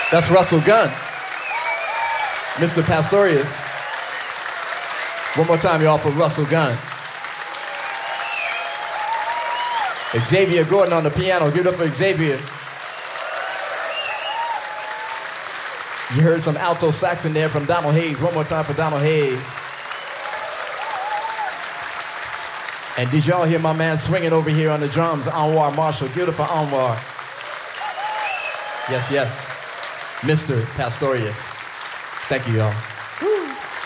That's Russell Gunn. Mr. Pastorius. One more time, y'all, for Russell Gunn. Xavier Gordon on the piano. Give it up for Xavier. You heard some alto sax in there from Donald Hayes. One more time for Donald Hayes. And did y'all hear my man swinging over here on the drums, Anwar Marshall? Give it up for Anwar. Yes, yes. Mr. Pastorius. Thank you, y'all.